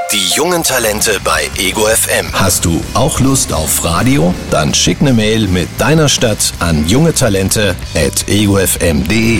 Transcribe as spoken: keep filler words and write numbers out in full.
Die jungen Talente bei Ego F M. Hast du auch Lust auf Radio? Dann schick eine Mail mit deiner Stadt an jungetalente at ego f m punkt de.